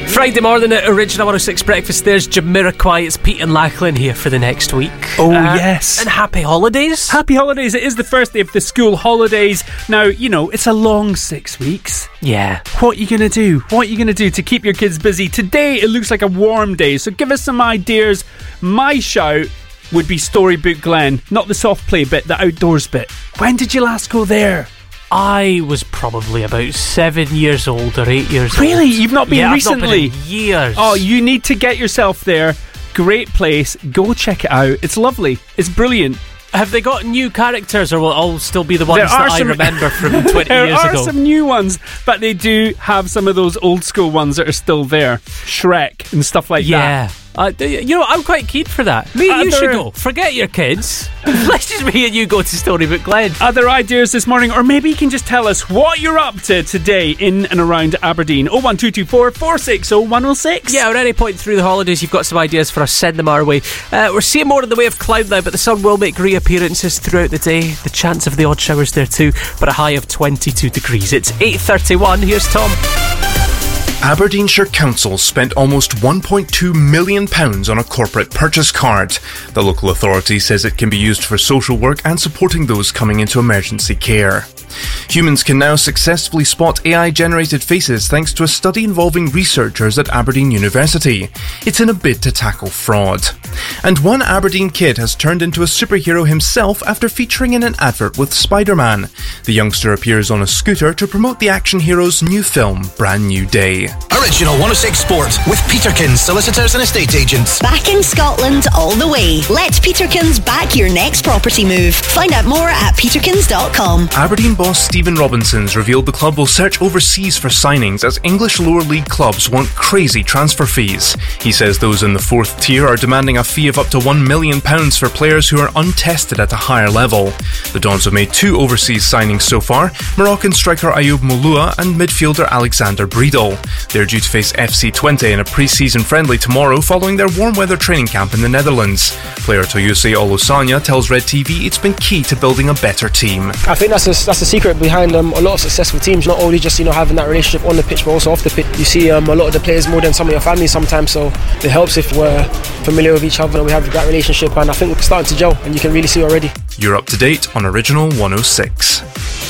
Friday morning at Original 106 Breakfast. There's Jamiroquai. It's Pete and Lachlan here for the next week. Oh, yes. And happy holidays. Happy holidays. It is the first day of the school holidays. Now, it's a long 6 weeks. Yeah. What are you going to do? What are you going to do to keep your kids busy? Today, it looks like a warm day, so give us some ideas. My shout would be Storybook Glen. Not the soft play bit, the outdoors bit. When did you last go there? I was probably about 7 years old or 8 years old. Really? You've not been recently? I've not been in years. Oh, you need to get yourself there. Great place. Go check it out. It's lovely. It's brilliant. Have they got new characters, or will it all still be the ones that I remember from 20 years ago? There are some new ones, but they do have some of those old school ones that are still there. Shrek and stuff like that. Yeah. I'm quite keen for that. Me and you should go. Forget your kids. Let's just me and you go to Storybook Glen. Other ideas this morning, or maybe you can just tell us what you're up to today in and around Aberdeen. 01224 460 106. Yeah, or at any point through the holidays you've got some ideas for us, send them our way. We're seeing more in the way of cloud now, but the sun will make reappearances throughout the day. The chance of the odd showers there too, but a high of 22 degrees. It's 8:31. Here's Tom. Aberdeenshire Council spent almost £1.2 million on a corporate purchase card. The local authority says it can be used for social work and supporting those coming into emergency care. Humans can now successfully spot AI-generated faces thanks to a study involving researchers at Aberdeen University. It's in a bid to tackle fraud. And one Aberdeen kid has turned into a superhero himself after featuring in an advert with Spider-Man. The youngster appears on a scooter to promote the action hero's new film, Brand New Day. Original 106 Sport with Peterkins Solicitors and Estate Agents. Backing Scotland all the way. Let Peterkins back your next property move. Find out more at peterkins.com. Aberdeen boss Stephen Robinson's revealed the club will search overseas for signings as English lower league clubs want crazy transfer fees. He says those in the fourth tier are demanding a fee of up to £1 million for players who are untested at a higher level. The Dons have made 2 overseas signings so far, Moroccan striker Ayoub Moulua and midfielder Alexander Breedel. They're due to face FC Twente in a pre-season friendly tomorrow following their warm weather training camp in the Netherlands. Player Toyose Olosanya tells Red TV it's been key to building a better team. I think that's the secret behind a lot of successful teams, not only just having that relationship on the pitch but also off the pitch. You see a lot of the players more than some of your family sometimes, so it helps if we're familiar with each other and we have that relationship, and I think we're starting to gel and you can really see already. You're up to date on Original 106.